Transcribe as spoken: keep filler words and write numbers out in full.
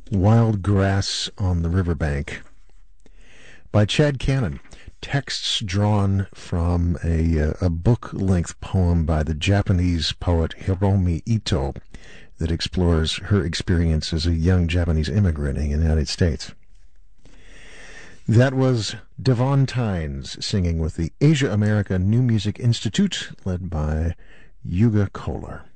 Wild Grass on the Riverbank by Chad Cannon. Texts drawn from a, uh, a book-length poem by the Japanese poet Hiromi Ito that explores her experience as a young Japanese immigrant in the United States. That was Devon Tynes singing with the Asia America New Music Institute, led by Yuga Kolar.